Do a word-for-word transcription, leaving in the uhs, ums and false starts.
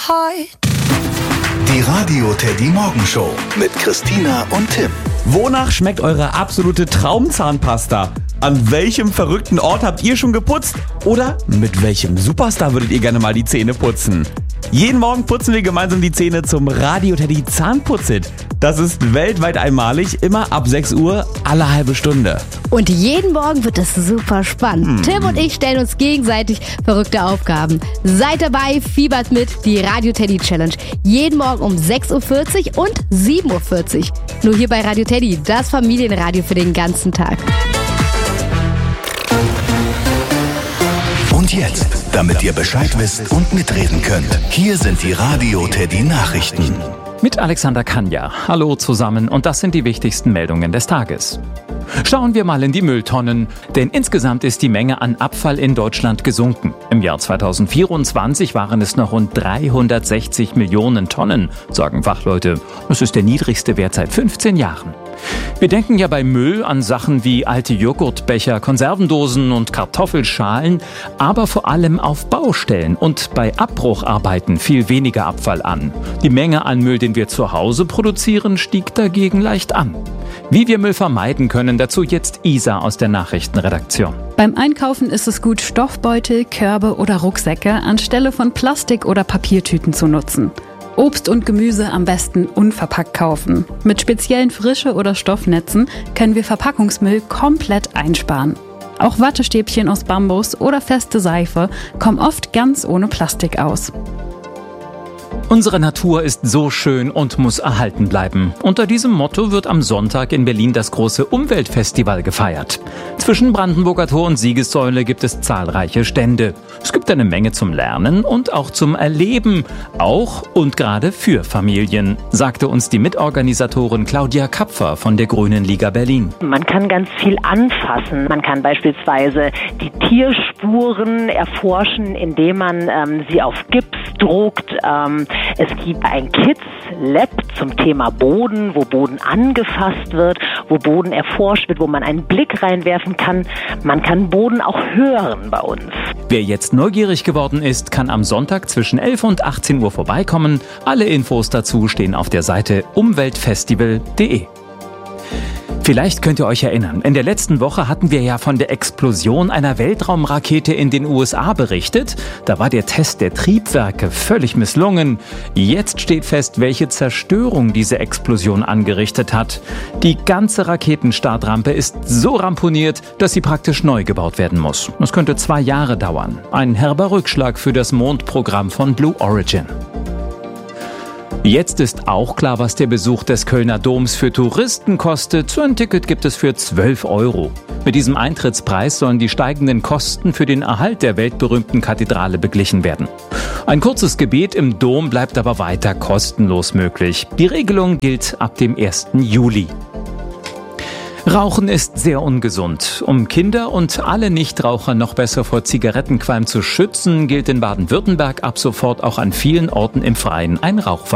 Die Radio Teddy Morgenshow mit Christina und Tim. Wonach schmeckt eure absolute Traumzahnpasta? An welchem verrückten Ort habt ihr schon geputzt? Oder mit welchem Superstar würdet ihr gerne mal die Zähne putzen? Jeden Morgen putzen wir gemeinsam die Zähne zum Radio Teddy Zahnputzit. Das ist weltweit einmalig, immer ab sechs Uhr, alle halbe Stunde. Und jeden Morgen wird es super spannend. Hm. Tim und ich stellen uns gegenseitig verrückte Aufgaben. Seid dabei, fiebert mit, die Radio Teddy Challenge. Jeden Morgen um sechs Uhr vierzig und sieben Uhr vierzig. Nur hier bei Radio Teddy, das Familienradio für den ganzen Tag. Und jetzt, damit ihr Bescheid wisst und mitreden könnt, hier sind die Radio Teddy Nachrichten. Mit Alexander Kanja. Hallo zusammen und das sind die wichtigsten Meldungen des Tages. Schauen wir mal in die Mülltonnen, denn insgesamt ist die Menge an Abfall in Deutschland gesunken. Im Jahr zweitausendvierundzwanzig waren es noch rund dreihundertsechzig Millionen Tonnen, sagen Fachleute. Das ist der niedrigste Wert seit fünfzehn Jahren. Wir denken ja bei Müll an Sachen wie alte Joghurtbecher, Konservendosen und Kartoffelschalen, aber vor allem auf Baustellen und bei Abbrucharbeiten fiel weniger Abfall an. Die Menge an Müll, den wir zu Hause produzieren, stieg dagegen leicht an. Wie wir Müll vermeiden können, dazu jetzt Isa aus der Nachrichtenredaktion. Beim Einkaufen ist es gut, Stoffbeutel, Körbe oder Rucksäcke anstelle von Plastik- oder Papiertüten zu nutzen. Obst und Gemüse am besten unverpackt kaufen. Mit speziellen Frische- oder Stoffnetzen können wir Verpackungsmüll komplett einsparen. Auch Wattestäbchen aus Bambus oder feste Seife kommen oft ganz ohne Plastik aus. Unsere Natur ist so schön und muss erhalten bleiben. Unter diesem Motto wird am Sonntag in Berlin das große Umweltfestival gefeiert. Zwischen Brandenburger Tor und Siegessäule gibt es zahlreiche Stände. Es gibt eine Menge zum Lernen und auch zum Erleben. Auch und gerade für Familien, sagte uns die Mitorganisatorin Claudia Kapfer von der Grünen Liga Berlin. Man kann ganz viel anfassen. Man kann beispielsweise die Tierspuren erforschen, indem man ähm, sie auf Gips druckt. Ähm, es gibt ein Kids Lab zum Thema Boden, wo Boden angefasst wird, wo Boden erforscht wird, wo man einen Blick reinwerfen kann. Man kann Boden auch hören bei uns. Wer jetzt neugierig geworden ist, kann am Sonntag zwischen elf und achtzehn Uhr vorbeikommen. Alle Infos dazu stehen auf der Seite umweltfestival punkt de. Vielleicht könnt ihr euch erinnern, in der letzten Woche hatten wir ja von der Explosion einer Weltraumrakete in den U S A berichtet. Da war der Test der Triebwerke völlig misslungen. Jetzt steht fest, welche Zerstörung diese Explosion angerichtet hat. Die ganze Raketenstartrampe ist so ramponiert, dass sie praktisch neu gebaut werden muss. Das könnte zwei Jahre dauern. Ein herber Rückschlag für das Mondprogramm von Blue Origin. Jetzt ist auch klar, was der Besuch des Kölner Doms für Touristen kostet. So ein Ticket gibt es für zwölf Euro. Mit diesem Eintrittspreis sollen die steigenden Kosten für den Erhalt der weltberühmten Kathedrale beglichen werden. Ein kurzes Gebet im Dom bleibt aber weiter kostenlos möglich. Die Regelung gilt ab dem ersten Juli. Rauchen ist sehr ungesund. Um Kinder und alle Nichtraucher noch besser vor Zigarettenqualm zu schützen, gilt in Baden-Württemberg ab sofort auch an vielen Orten im Freien ein Rauchverbot.